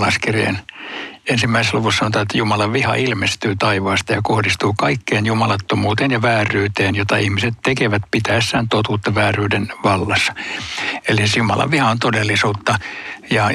Roomalaiskirjeen 1. luvussa sanotaan, että Jumalan viha ilmestyy taivaasta ja kohdistuu kaikkeen jumalattomuuteen ja vääryyteen, jota ihmiset tekevät pitäessään totuutta vääryyden vallassa. Eli Jumalan viha on todellisuutta ja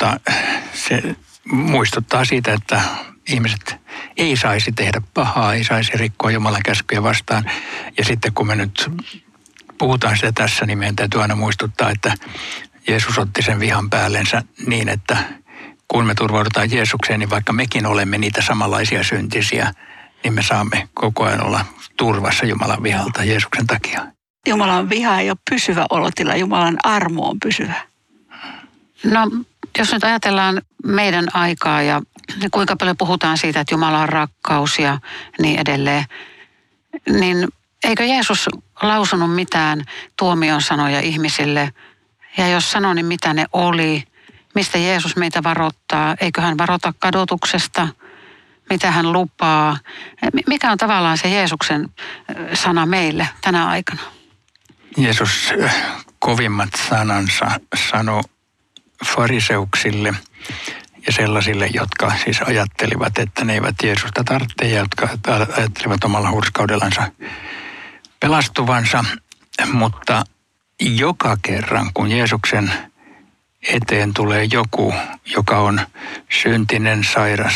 se muistuttaa siitä, että ihmiset ei saisi tehdä pahaa, ei saisi rikkoa Jumalan käskyjä vastaan. Ja sitten kun me nyt puhutaan sitä tässä, niin meidän täytyy aina muistuttaa, että Jeesus otti sen vihan päällensä niin, että kun me turvaudutaan Jeesukseen, niin vaikka mekin olemme niitä samanlaisia syntisiä, niin me saamme koko ajan olla turvassa Jumalan vihalta Jeesuksen takia. Jumalan viha ei ole pysyvä olotila, Jumalan armo on pysyvä. No, jos nyt ajatellaan meidän aikaa ja kuinka paljon puhutaan siitä, että Jumala on rakkaus ja niin edelleen, niin eikö Jeesus lausunut mitään tuomion sanoja ihmisille? Ja jos sanoi, niin mitä ne oli? Mistä Jeesus meitä varoittaa? Eikö hän varota kadotuksesta? Mitä hän lupaa? Mikä on tavallaan se Jeesuksen sana meille tänä aikana? Jeesus kovimmat sanansa sanoi fariseuksille ja sellaisille, jotka siis ajattelivat, että ne eivät Jeesusta tarvitse ja jotka ajattelivat omalla hurskaudellansa pelastuvansa. Mutta joka kerran, kun Jeesuksen eteen tulee joku, joka on syntinen, sairas,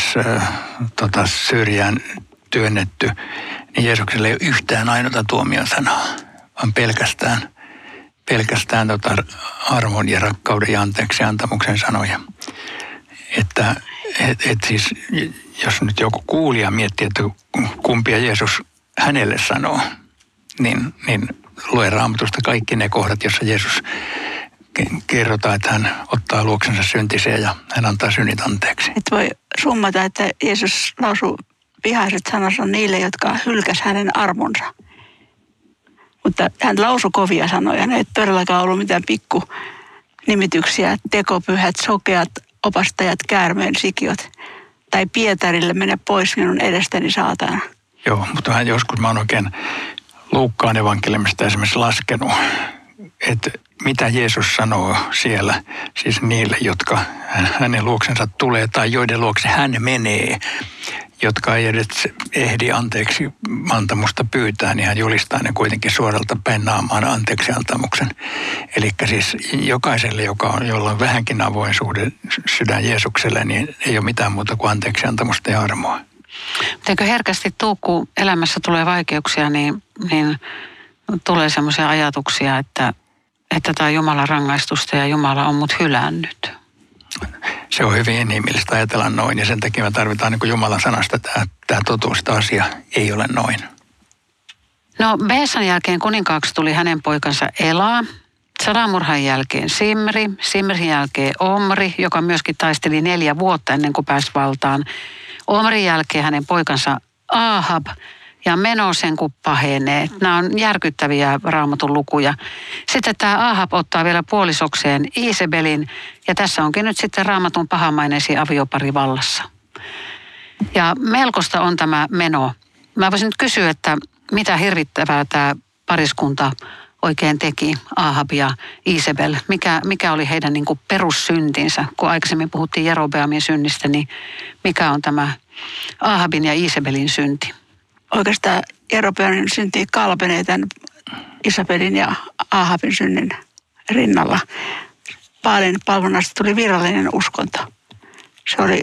syrjään työnnetty, niin Jeesuksella ei ole yhtään ainoata tuomion sanaa, vaan pelkästään armon ja rakkauden ja anteeksi antamuksen sanoja. Että siis, jos nyt joku kuulija miettii, että kumpia Jeesus hänelle sanoo, niin lue Raamatusta kaikki ne kohdat, jossa Jeesus kerrotaan, että hän ottaa luoksensa syntisiä ja hän antaa synnit anteeksi. Et voi summata, että Jeesus lausui vihaiset sanansa niille, jotka hylkäs hänen armonsa. Mutta hän lausui kovia sanoja. Ne ei todellakaan ollut mitään pikku nimityksiä, tekopyhät, sokeat, opastajat, käärmeen sikiöt. Tai Pietarille mene pois minun edestäni saatana. Joo, mutta mä oon oikein Luukkaan evankeliumista esimerkiksi laskenut, että mitä Jeesus sanoo siellä, siis niille, jotka hänen luoksensa tulee tai joiden luokse hän menee, jotka ei edes ehdi anteeksi antamusta pyytää, niin hän julistaa ne kuitenkin suoralta päin naamaan anteeksi antamuksen. Eli siis jokaiselle, jolla on vähänkin avoin suhde sydän Jeesukselle, niin ei ole mitään muuta kuin anteeksi antamusta ja armoa. Eikö herkästi kun elämässä tulee vaikeuksia, niin tulee semmoisia ajatuksia, että tämä on Jumalan rangaistusta ja Jumala on mut hylännyt? Se on hyvin inhimillistä ajatella noin ja sen takia me tarvitaan niin kuin Jumalan sanasta tämä totuus, tämä asia ei ole noin. No Beesan jälkeen kuninkaaksi tuli hänen poikansa Ela, Salamurhan jälkeen Simrin jälkeen Omri, joka myöskin taisteli 4 vuotta ennen kuin pääsi valtaan. Omrin jälkeen hänen poikansa Ahab ja meno sen kun pahenee. Nämä on järkyttäviä Raamatun lukuja. Sitten tämä Ahab ottaa vielä puolisokseen Iisebelin ja tässä onkin nyt sitten Raamatun pahamaineisia aviopari vallassa. Ja melkoista on tämä meno. Mä voisin nyt kysyä, että mitä hirvittävää tämä pariskunta oikein teki, Ahab ja Iisebel. Mikä oli heidän niin kuin perussyntinsä? Kun aikaisemmin puhuttiin Jerobeamin synnistä, niin mikä on tämä Ahabin ja Iisebelin synti? Oikeastaan Jerobeamin synti kalpenee tämän Isabelin ja Ahabin synnin rinnalla. Baalin palvonnasta tuli virallinen uskonto. Se oli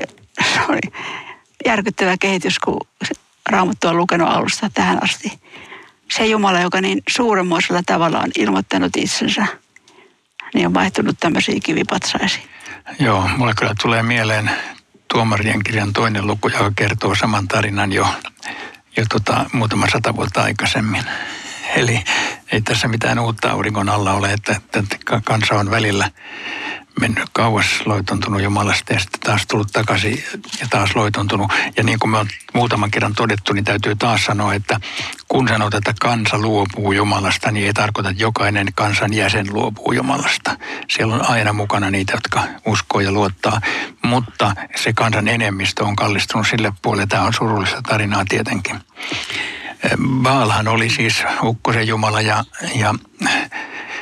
järkyttävä kehitys, kun Raamattu on lukenut alusta tähän asti. Se Jumala, joka niin suuremmoisella tavalla on ilmoittanut itsensä, niin on vaihtunut tämmöisiä kivipatsaisiin. Joo, mulle kyllä tulee mieleen Tuomarien kirjan 2. luku, joka kertoo saman tarinan jo muutama 100 vuotta aikaisemmin. Eli ei tässä mitään uutta auringon alla ole, että kansa on välillä mennyt kauas, loitontunut Jumalasta ja sitten taas tullut takaisin ja taas loitontunut. Ja niin kuin me on muutaman kerran todettu, niin täytyy taas sanoa, että kun sanot, että kansa luopuu Jumalasta, niin ei tarkoita, että jokainen kansan jäsen luopuu Jumalasta. Siellä on aina mukana niitä, jotka uskoo ja luottaa, mutta se kansan enemmistö on kallistunut sille puolelle. Tämä on surullista tarinaa tietenkin. Baalhan oli siis ukkosen jumala ja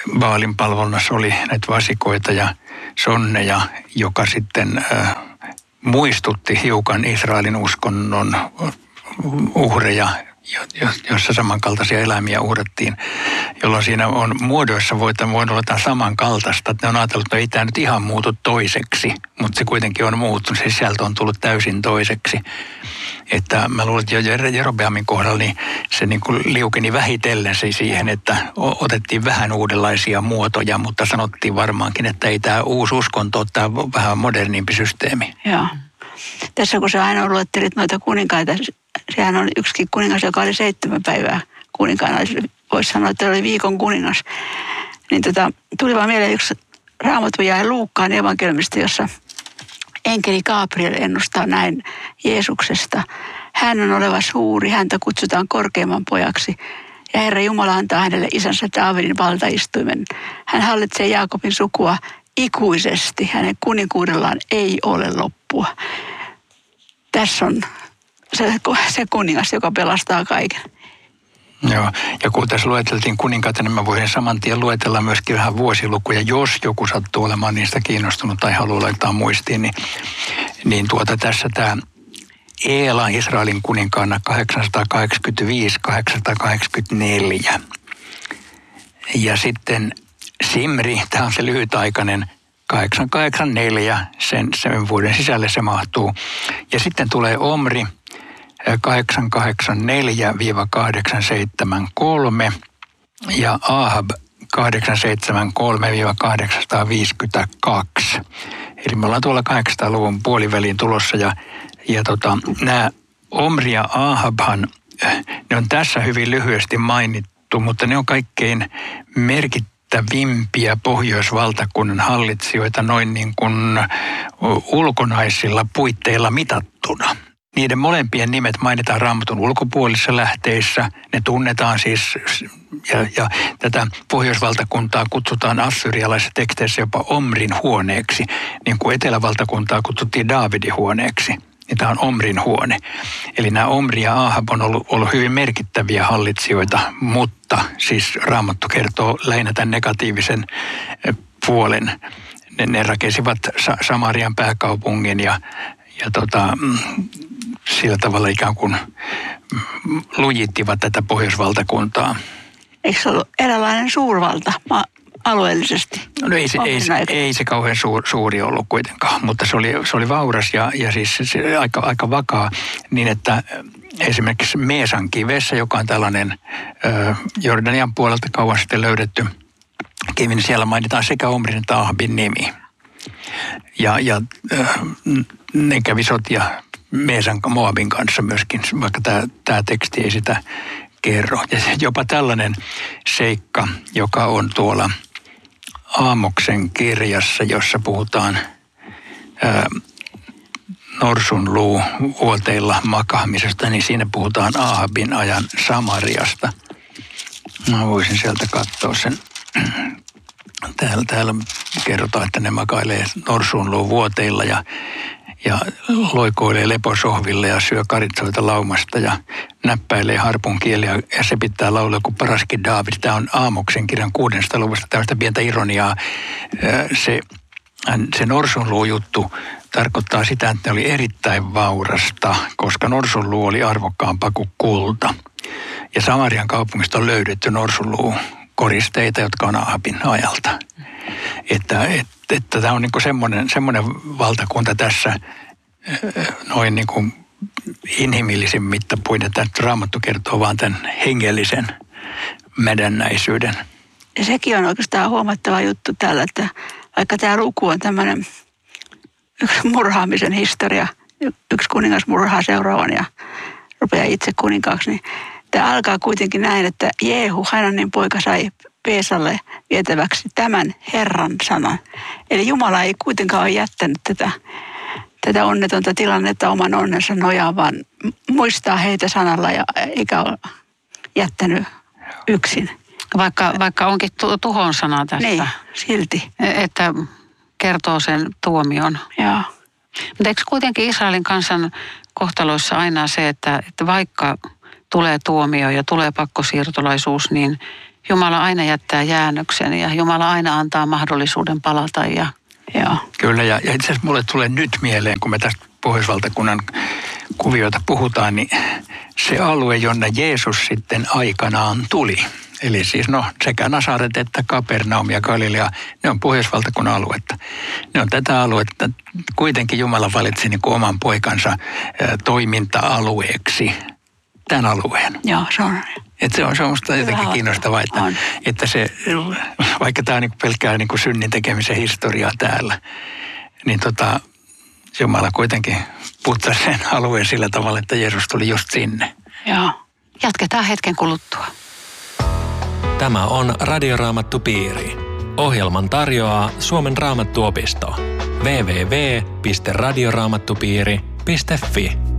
Baalin palvonnassa oli näitä vasikoita ja sonneja, joka sitten muistutti hiukan Israelin uskonnon uhreja, jossa samankaltaisia eläimiä uhrattiin, jolloin siinä on muodoissa voinut olla jotain samankaltaista. Ne on ajatellut, että ei tämä nyt ihan muutu toiseksi, mutta se kuitenkin on muuttunut. Se sisältö on tullut täysin toiseksi. Että mä luulen, että jo Jerobeamin kohdalla niin se niin kuin liukeni vähitellen siihen, että otettiin vähän uudenlaisia muotoja, mutta sanottiin varmaankin, että ei tämä uusi uskonto ole tämä vähän modernimpi systeemi. Joo. Tässä kun sä aina luettelit noita kuninkaita, sehän on yksikin kuningas, joka oli 7 päivää kuninkaana. Voisi sanoa, että oli viikon kuningas. Niin tuli vaan mieleen yksi Raamattu jae Luukkaan evankeliumista, jossa enkeli Gabriel ennustaa näin Jeesuksesta. Hän on oleva suuri, häntä kutsutaan korkeimman pojaksi. Ja Herra Jumala antaa hänelle isänsä Daavidin valtaistuimen. Hän hallitsee Jaakobin sukua ikuisesti. Hänen kuninkuudellaan ei ole loppua. Tässä on se kuningas, joka pelastaa kaiken. Joo, ja kun tässä lueteltiin kuninkaita, niin mä voin saman tien luetella myöskin vähän vuosilukuja, jos joku sattuu olemaan niistä kiinnostunut tai haluaa laittaa muistiin, niin tässä tämä Eela Israelin kuninkaana 885-884. Ja sitten Simri, tämä on se lyhytaikainen, 884, sen vuoden sisälle se mahtuu. Ja sitten tulee Omri, 884-873 ja Ahab 873-852. Eli me ollaan tuolla 800-luvun puoliväliin tulossa ja nämä Omri ja Ahabhan, ne on tässä hyvin lyhyesti mainittu, mutta ne on kaikkein merkittävimpiä pohjoisvaltakunnan hallitsijoita noin niin kuin ulkonaisilla puitteilla mitattuna. Niiden molempien nimet mainitaan Raamatun ulkopuolisissa lähteissä. Ne tunnetaan siis, ja tätä pohjoisvaltakuntaa kutsutaan assyrialaisissa teksteissä jopa Omrin huoneeksi, niin kuin etelävaltakuntaa kutsuttiin Daavidin huoneeksi. Niin tämä on Omrin huone. Eli nämä Omri ja Ahab on ollut hyvin merkittäviä hallitsijoita, mutta siis Raamattu kertoo lähinnä tämän negatiivisen puolen. Ne rakensivat Samarian pääkaupungin ja sillä tavalla ikään kuin lujittivat tätä pohjoisvaltakuntaa. Eikö se ollut eräänlainen suurvalta alueellisesti? No ei se kauhean suuri ollut kuitenkaan, mutta se oli vauras ja siis se aika vakaa niin, että esimerkiksi Meesan kivessä, joka on tällainen Jordanian puolelta kauan sitten löydetty kivi, niin siellä mainitaan sekä Omrin että Ahabin nimi. Ja ne kävi sotia Meesan Moabin kanssa myöskin, vaikka tämä teksti ei sitä kerro. Ja jopa tällainen seikka, joka on tuolla Aamoksen kirjassa, jossa puhutaan norsunluuvuoteilla makaamisesta, niin siinä puhutaan Ahabin ajan Samariasta. Mä voisin sieltä katsoa sen. Täällä kerrotaan, että ne makailee norsunluuvuoteilla ja loikoilee leposohville ja syö karitsoita laumasta ja näppäilee harpun kieliä ja se pitää laulaa kuin paraskin Daavid. Tämä on Aamoksen kirjan 6. luvusta tämmöistä pientä ironiaa. Se norsunluujuttu tarkoittaa sitä, että ne oli erittäin vaurasta, koska norsunluu oli arvokkaampaa kuin kulta. Ja Samarian kaupungista on löydetty norsunluukoristeita, jotka on Ahabin ajalta. Että tämä on niin semmoinen valtakunta tässä noin niin kuin inhimillisen mittapuin, että Raamattu kertoo vaan tämän hengellisen mädännäisyyden. Ja sekin on oikeastaan huomattava juttu täällä, että vaikka tämä luku on tämmöinen yksi murhaamisen historia, yksi kuningas murhaa seuraavan ja rupeaa itse kuninkaaksi, niin tämä alkaa kuitenkin näin, että Jeehu, Hananin poika, sai Peesalle vietäväksi tämän Herran sanan. Eli Jumala ei kuitenkaan ole jättänyt tätä onnetonta tilannetta oman onnensa nojaan, vaan muistaa heitä sanalla ja eikä ole jättänyt yksin. Vaikka onkin tuhon sana tästä. Niin, silti. Että kertoo sen tuomion. Joo. Mutta eikö kuitenkin Israelin kansan kohtaloissa aina se, että vaikka tulee tuomio ja tulee pakkosiirtolaisuus, niin Jumala aina jättää jäännöksen ja Jumala aina antaa mahdollisuuden palata. Joo. Kyllä, ja itse asiassa mulle tulee nyt mieleen, kun me tästä Pohjoisvaltakunnan kuvioita puhutaan, niin se alue, jonne Jeesus sitten aikanaan tuli. Eli siis sekä Nasaret että Kapernaum ja Galilea, ne on Pohjoisvaltakunnan aluetta. Ne on tätä aluetta. Kuitenkin Jumala valitsi niin kuin oman poikansa toiminta-alueeksi tämän alueen. Joo, se on. Että se on semmoista jotenkin kiinnostavaa, että se, vaikka tämä on niin pelkkää niin kuin synnin tekemisen historiaa täällä, niin Jumala kuitenkin putsasi sen alueen sillä tavalla, että Jeesus tuli just sinne. Joo. Jatketaan hetken kuluttua. Tämä on Radioraamattupiiri. Ohjelman tarjoaa Suomen Raamattuopisto. www.radioraamattupiiri.fi.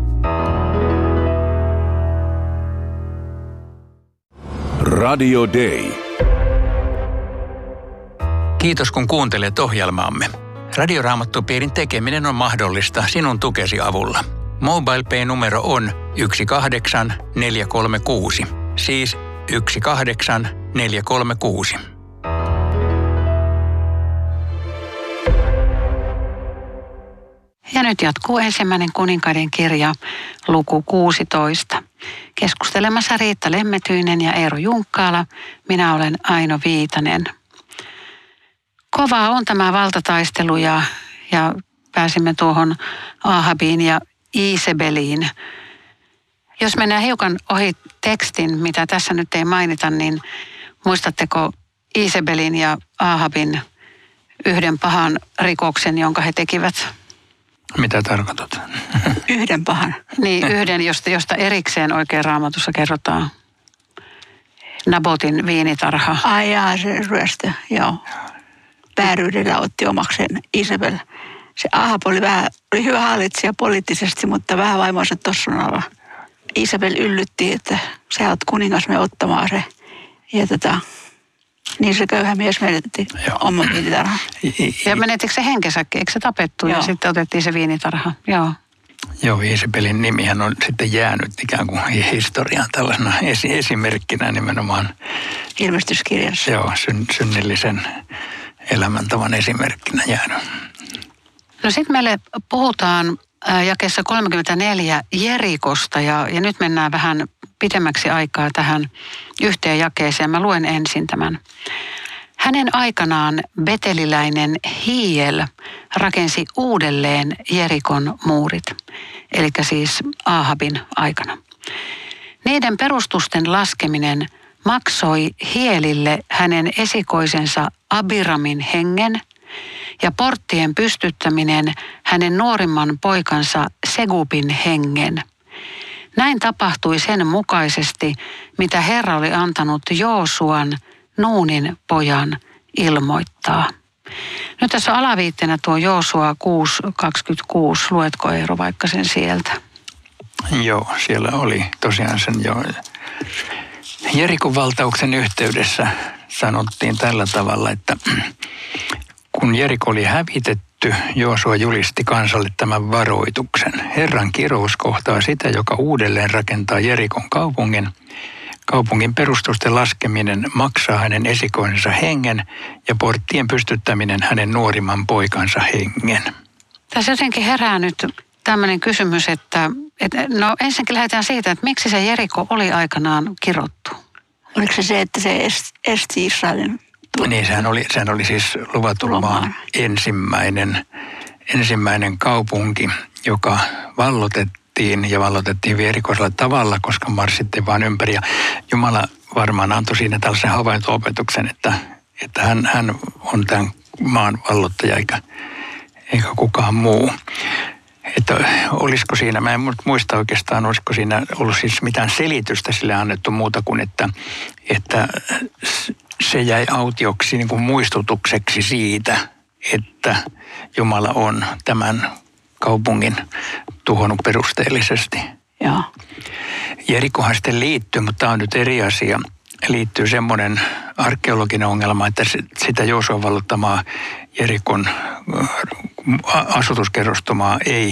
Radio Day. Kiitos kun kuuntelet ohjelmaamme. Radioraamattupiirin tekeminen on mahdollista sinun tukesi avulla. MobilePay-numero on 18436. Siis 18436. Ja nyt jatkuu ensimmäinen kuninkaiden kirja, luku 16. Keskustelemassa Riitta Lemmetyinen ja Eero Junkkaala. Minä olen Aino Viitanen. Kovaa on tämä valtataistelu ja pääsimme tuohon Ahabiin ja Iisebeliin. Jos mennään hiukan ohi tekstin, mitä tässä nyt ei mainita, niin muistatteko Iisebelin ja Ahabin yhden pahan rikoksen, jonka he tekivät? Mitä tarkoitat? Yhden pahan. Niin, yhden, josta erikseen oikein Raamatussa kerrotaan. Nabotin viinitarha. Ai jaa, se ryöstö, joo. Vääryydellä otti omakseen Isabel. Se Ahab oli hyvä hallitsija poliittisesti, mutta vähän vaimoiset tossunalla. Isabel yllytti, että sä oot kuningas, me ottamaan se. Ja niin se köyhä mies menetti oman viinitarhan. Ja menetikö se henkensä, eikö se tapettu? Joo. Ja sitten otettiin se viinitarha, joo. Joo, Iisebelin nimihän on sitten jäänyt ikään kuin historiaan tällaisena esimerkkinä nimenomaan. Ilmestyskirjassa. Joo, synnillisen elämäntavan esimerkkinä jäänyt. No sitten meille puhutaan jakeessa 34 Jerikosta ja nyt mennään vähän pidemmäksi aikaa tähän yhteen jakeeseen. Mä luen ensin tämän. Hänen aikanaan beteliläinen Hiiel rakensi uudelleen Jerikon muurit, eli siis Ahabin aikana. Niiden perustusten laskeminen maksoi Hielille hänen esikoisensa Abiramin hengen ja porttien pystyttäminen hänen nuorimman poikansa Segubin hengen. Näin tapahtui sen mukaisesti, mitä Herra oli antanut Joosuan, Nuunin pojan, ilmoittaa. Nyt tässä on alaviitteenä tuo Joosua 6:26. Luetko Eero vaikka sen sieltä? Joo, siellä oli tosiaan sen jo Jerikon valtauksen yhteydessä sanottiin tällä tavalla, että kun Jeriko oli hävitetty, Joosua julisti kansalle tämän varoituksen. Herran kirous kohtaa sitä, joka uudelleen rakentaa Jerikon kaupungin. Kaupungin perustusten laskeminen maksaa hänen esikoisensa hengen ja porttien pystyttäminen hänen nuorimman poikansa hengen. Tässä jotenkin herää nyt tämmöinen kysymys, että no ensinnäkin lähdetään siitä, että miksi se Jeriko oli aikanaan kirottu? Oliko se, että se esti Israelin? Niin, sehän oli siis luvatun maan ensimmäinen kaupunki, joka vallotettiin vierikoisella tavalla, koska marssittiin vaan ympäri. Ja Jumala varmaan antoi siinä tällaisen havainto-opetuksen, että hän on tämän maan vallottaja eikä kukaan muu. Että olisiko siinä, mä en muista oikeastaan, olisiko siinä ollut siis mitään selitystä sille annettu muuta kuin, että se jäi autioksi niin kuin muistutukseksi siitä, että Jumala on tämän kaupungin tuhonnut perusteellisesti. Joo. Jerikohan sitten liittyy, mutta tämä on nyt eri asia. Liittyy semmoinen arkeologinen ongelma, että sitä Joosuan vallottamaa Jerikon asutuskerrostomaa ei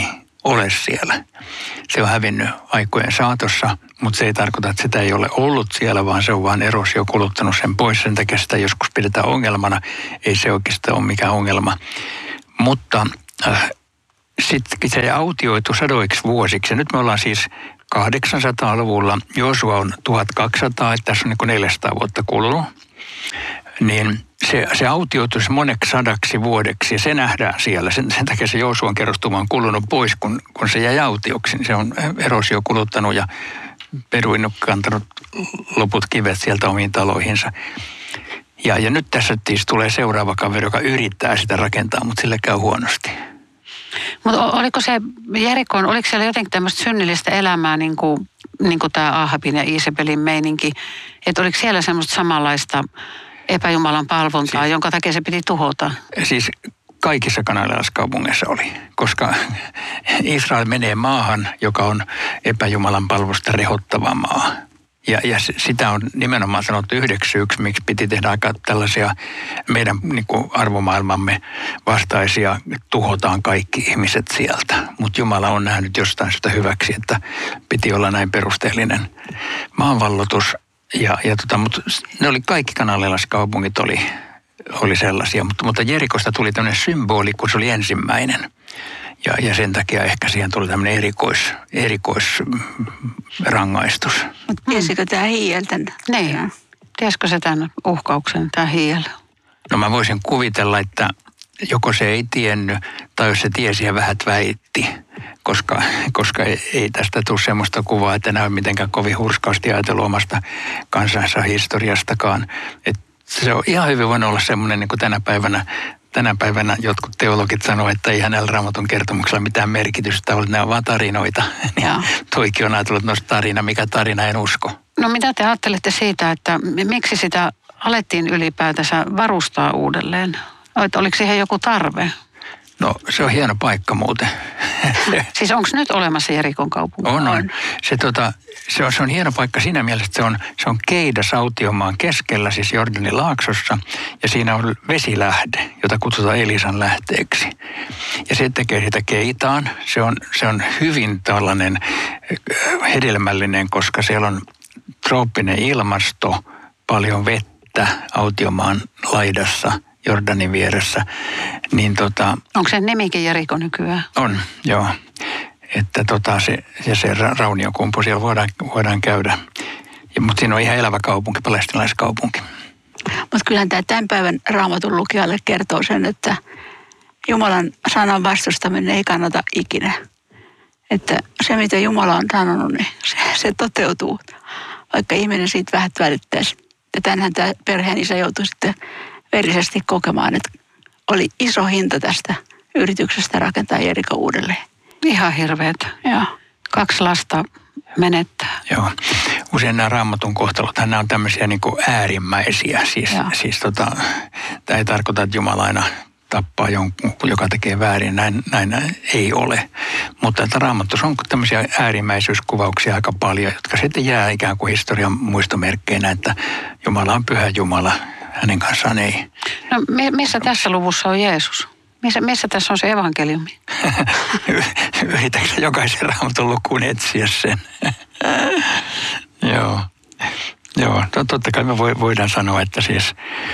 ole siellä. Se on hävinnyt aikojen saatossa, mutta se ei tarkoita, että sitä ei ole ollut siellä, vaan se on vaan erosio kuluttanut sen pois. Sen takia sitä joskus pidetään ongelmana. Ei se oikeastaan ole mikään ongelma. Mutta sitten se autioitu sadoiksi vuosiksi. Ja nyt me ollaan siis 800-luvulla. Joosua on 1200, että tässä on niin kuin 400 vuotta kulunut. Niin se autioitu moneksi sadaksi vuodeksi ja se nähdään siellä. Sen takia se Joosuan kerrostuma on kulunut pois, kun se jäi autioksi. Se on erosio kuluttanut ja peruinut kantanut loput kivet sieltä omiin taloihinsa. Ja nyt tässä siis tulee seuraava kaveri, joka yrittää sitä rakentaa, mutta sille käy huonosti. Mutta oliko se Jerikon, oliko siellä jotenkin tämmöistä synnillistä elämää, niin kuin tämä Ahabin ja Iisabelin meininki, että oliko siellä semmoista samanlaista epäjumalan palvontaa, siis, jonka takia se piti tuhota? Siis kaikissa kanaanilaiskaupungeissa oli, koska Israel menee maahan, joka on epäjumalan palvelusta rehottava maa. Ja sitä on nimenomaan sanottu yhdeksi syyksi, miksi piti tehdä aika tällaisia meidän niin kuin arvomaailmamme vastaisia, tuhotaan kaikki ihmiset sieltä. Mutta Jumala on nähnyt jostain sitä hyväksi, että piti olla näin perusteellinen maanvallotus. Mutta ne oli kaikki kanaanilaiskaupungit oli sellaisia, mutta Jerikosta tuli tämmöinen symboli, kun se oli ensimmäinen. Ja sen takia ehkä siihen tuli tämmöinen erikoisrangaistus. Mutta tiesikö tämä Hiiel tämän? Niin. Tiesikö se tämän uhkauksen, tämä Hiiel? No mä voisin kuvitella, että joko se ei tiennyt, tai jos se tiesi ja vähät väitti. Koska ei tästä tule semmoista kuvaa, että näy mitenkään kovin hurskaasti ajatellut omasta kansansa historiastakaan. Et se on ihan hyvin voinut olla semmoinen, niin kuin tänä päivänä jotkut teologit sanoo, että ei hänellä Raamatun kertomuksella mitään merkitystä ole, nämä on vaan tarinoita. Toikin on ajatellut, että tarina, mikä tarina, en usko. No mitä te ajattelette siitä, että miksi sitä alettiin ylipäätänsä varustaa uudelleen? Oliko siihen joku tarve? No se on hieno paikka muuten. Siis onko nyt olemassa Jerikon kaupunki? On. Se on hieno paikka siinä mielessä, että se on Keidas autiomaan keskellä, siis Jordanin laaksossa. Ja siinä on vesilähde, jota kutsutaan Elisan lähteeksi. Ja se tekee sitä Keitaan. Se on hyvin tällainen hedelmällinen, koska siellä on trooppinen ilmasto, paljon vettä autiomaan laidassa, Jordanin vieressä. Niin onko se nimikin Jeriko nykyään? On, joo. Että se rauniokumpu siellä voidaan käydä. Mutta siinä on ihan elävä kaupunki, palestiinalaiskaupunki. Mutta kyllähän tämä tämän päivän Raamatun lukijalle kertoo sen, että Jumalan sanan vastustaminen ei kannata ikinä. Että se, mitä Jumala on sanonut, niin se toteutuu, vaikka ihminen siitä vähän välittäisi. Ja tänhän tämä perheen isä joutui sitten verisesti kokemaan, että oli iso hinta tästä yrityksestä rakentaa Jeriko uudelleen. Ihan hirveetä. Joo. 2 lasta menettää. Joo. Usein nämä Raamatun kohtalothan nämä on tämmöisiä niin kuin äärimmäisiä. Siis tämä ei tarkoita, että Jumala aina tappaa jonkun, joka tekee väärin. Näin ei ole. Mutta että Raamatussa on tämmöisiä äärimmäisyyskuvauksia aika paljon, jotka sitten jää ikään kuin historian muistomerkkeinä, että Jumala on pyhä Jumala. Hänen kanssaan ei. No missä tässä luvussa on Jeesus? Missä tässä on se evankeliumi? Yritätkö jokaisen Raamatun lukuun etsiä sen? Joo, totta kai me voidaan sanoa, että siis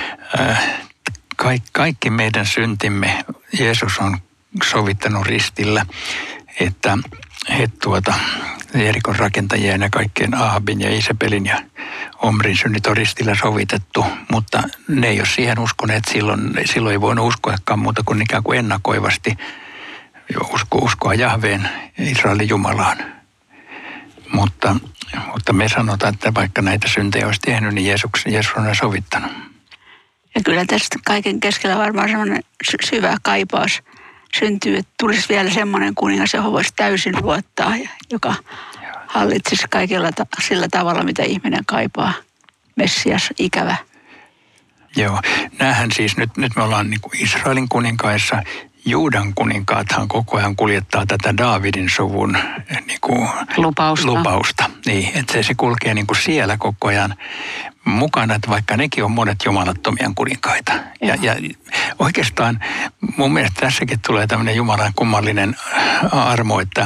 kaikki meidän syntimme Jeesus on sovittanut ristillä, että Jerikon rakentajien ja kaikkien Ahabin ja Iisabelin ja Omrin synnit on ristillä sovitettu, mutta ne ei ole siihen uskoneet silloin ei voinut uskoakaan muuta kuin ikään kuin ennakoivasti uskoa Jahveen, Israelin Jumalaan. Mutta me sanotaan, että vaikka näitä syntejä olisi tehnyt, niin Jeesus on ne sovittanut. Ja kyllä tästä kaiken keskellä varmaan semmoinen syvä kaipaus syntyy, että tulisi vielä semmoinen kuningas, johon voisi täysin luottaa, joka hallitsisi kaikilla sillä tavalla, mitä ihminen kaipaa. Messias, ikävä. Joo, näähän siis, nyt me ollaan niin kuin Israelin kuninkaissa Juudan kuninkaathan koko ajan kuljettaa tätä Daavidin suvun niin kuin lupausta. Niin, että se kulkee niin kuin siellä koko ajan mukana, että vaikka nekin on monet jumalattomia kuninkaita. Ja oikeastaan mun mielestä tässäkin tulee tämmöinen Jumalan kummallinen armo, että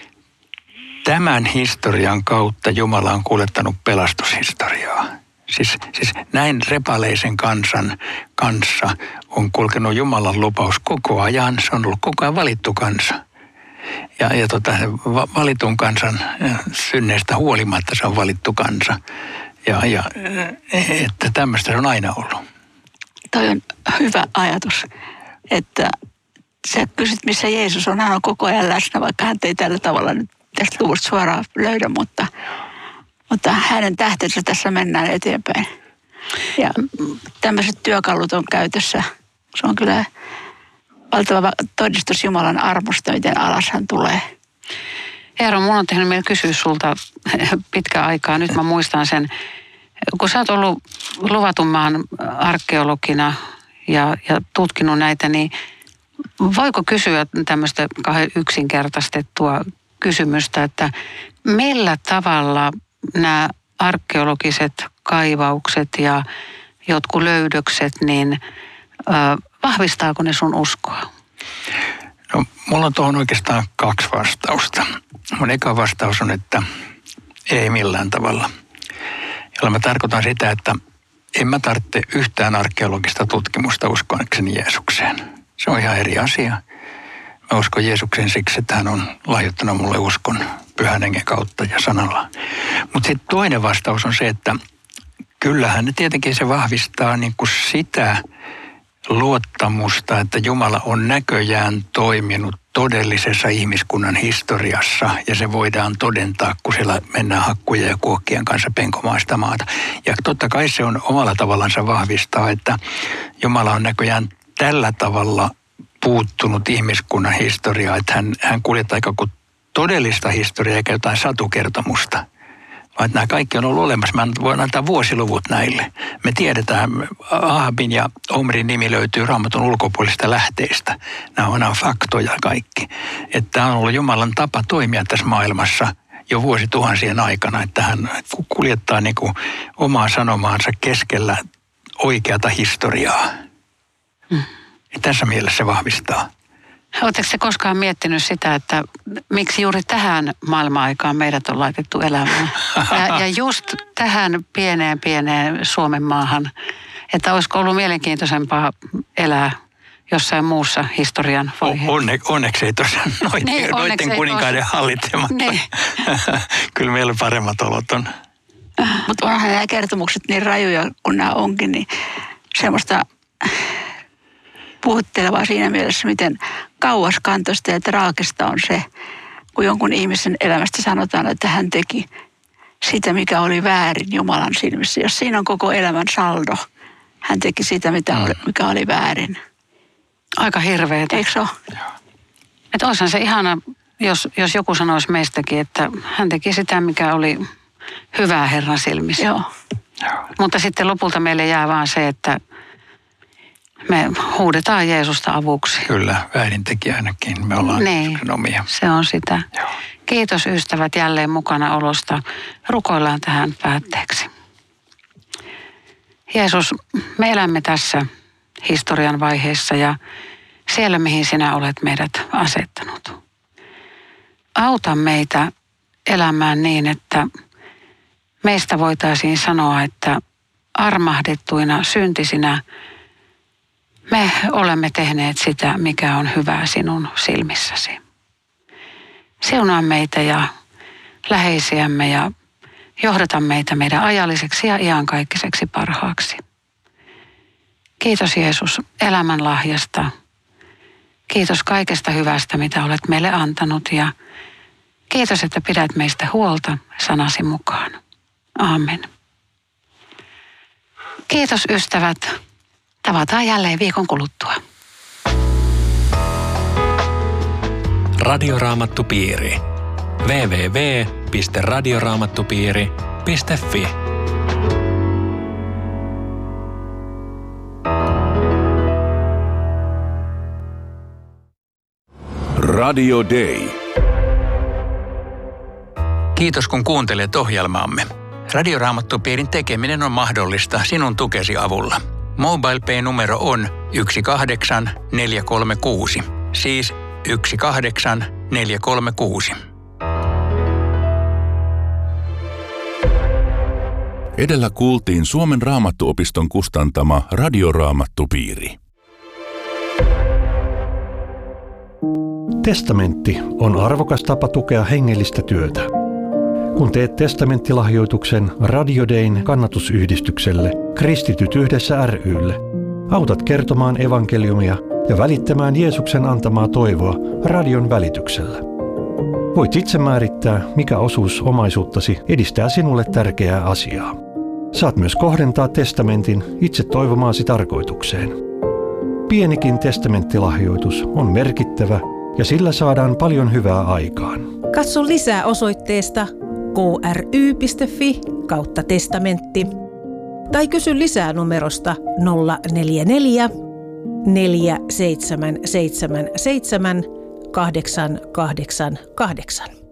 tämän historian kautta Jumala on kuljettanut pelastushistoriaa. Siis näin repaleisen kansan kanssa on kulkenut Jumalan lupaus koko ajan. Se on ollut koko ajan valittu kansa. Ja valitun kansan synneistä huolimatta se on valittu kansa. Ja että tämmöistä se on aina ollut. Toi on hyvä ajatus, että sä kysyt, missä Jeesus on. Hän on koko ajan läsnä, vaikka hän ei tällä tavalla nyt tästä luvusta suoraan löydä, mutta hänen tähtensä tässä mennään eteenpäin. Ja tämmöiset työkalut on käytössä. Se on kyllä valtava todistus Jumalan armosta, miten alas hän tulee. Eero, mun on tehnyt meillä kysyä sulta pitkän aikaa. Nyt mä muistan sen, kun sä oot ollut luvatun maan arkeologina ja tutkinut näitä, niin voiko kysyä tämmöistä yksinkertaistettua kysymystä, että millä tavalla nämä arkeologiset kaivaukset ja jotkut löydökset, niin vahvistaako ne sun uskoa? No, mulla on tuohon oikeastaan 2 vastausta. Mun eka vastaus on, että ei millään tavalla. Jolla mä tarkoitan sitä, että en mä tarvitse yhtään arkeologista tutkimusta uskoakseni Jeesukseen. Se on ihan eri asia. Mä uskon Jeesukseen siksi, että hän on lahjoittanut mulle uskon Pyhän Hengen kautta ja sanalla. Mutta sitten toinen vastaus on se, että kyllähän ne tietenkin se vahvistaa niin kuin sitä luottamusta, että Jumala on näköjään toiminut todellisessa ihmiskunnan historiassa ja se voidaan todentaa, kun siellä mennään hakkuja ja kuokkien kanssa penkomaan sitä maata. Ja totta kai se on omalla tavallansa vahvistaa, että Jumala on näköjään tällä tavalla puuttunut ihmiskunnan historiaa, että hän kuljettaa aika kuin todellista historiaa eikä jotain satukertomusta. Vaan nämä kaikki on ollut olemassa. Mä voin antaa vuosiluvut näille. Me tiedetään, Ahabin ja Omrin nimi löytyy Raamatun ulkopuolisista lähteistä. Nämä on faktoja kaikki. Että tämä on ollut Jumalan tapa toimia tässä maailmassa jo vuosituhansien aikana, että hän kuljettaa niin kuin omaa sanomaansa keskellä oikeata historiaa. Ja tässä mielessä se vahvistaa. Oletteko se koskaan miettinyt sitä, että miksi juuri tähän maailman-aikaan meidät on laitettu elämään? Ja just tähän pieneen Suomen maahan. Että olisiko ollut mielenkiintoisempaa elää jossain muussa historian vaiheessa? Onneksi ei tosiaan noiden kuninkaiden hallitsematta. Niin. Kyllä meillä paremmat olot on. Mutta onhan nämä kertomukset niin rajuja kuin nämä onkin, niin semmoista puhuttelevaa siinä mielessä, miten kauaskantoista ja traagista on se, kun jonkun ihmisen elämästä sanotaan, että hän teki sitä, mikä oli väärin Jumalan silmissä. Jos siinä on koko elämän saldo, hän teki sitä, mikä oli väärin. Aika hirveetä. Eikö se ole? Että olisihan se ihana, jos joku sanoisi meistäkin, että hän teki sitä, mikä oli hyvää Herran silmissä. Joo. Mutta sitten lopulta meille jää vaan se, että me huudetaan Jeesusta avuksi. Kyllä, väärintekijänäkin me ollaan niin, omia. Se on sitä. Joo. Kiitos ystävät jälleen mukana olosta. Rukoillaan tähän päätteeksi. Jeesus, me elämme tässä historian vaiheessa ja siellä, mihin sinä olet meidät asettanut. Auta meitä elämään niin, että meistä voitaisiin sanoa, että armahdettuina syntisinä me olemme tehneet sitä, mikä on hyvää sinun silmissäsi. Siunaa meitä ja läheisiämme ja johdata meitä meidän ajalliseksi ja iankaikkiseksi parhaaksi. Kiitos Jeesus elämän lahjasta. Kiitos kaikesta hyvästä, mitä olet meille antanut ja kiitos, että pidät meistä huolta sanasi mukaan. Aamen. Kiitos ystävät. Tavataan jälleen viikon kuluttua. Radioraamattupiiri. www.radioraamattupiiri.fi Radio Day. Kiitos kun kuuntelet ohjelmaamme. Radioraamattupiirin tekeminen on mahdollista sinun tukesi avulla. MobilePay-numero on 18436. Siis 18436. Edellä kuultiin Suomen Raamattuopiston kustantama Radioraamattupiiri. Testamentti on arvokas tapa tukea hengellistä työtä. Kun teet testamenttilahjoituksen Radio Dayn kannatusyhdistykselle Kristityt yhdessä ry:lle, autat kertomaan evankeliumia ja välittämään Jeesuksen antamaa toivoa radion välityksellä. Voit itse määrittää, mikä osuus omaisuuttasi edistää sinulle tärkeää asiaa. Saat myös kohdentaa testamentin itse toivomaasi tarkoitukseen. Pienikin testamenttilahjoitus on merkittävä ja sillä saadaan paljon hyvää aikaan. Katso lisää osoitteesta kry.fi/testamentti tai kysy lisää numerosta 044 4777 888.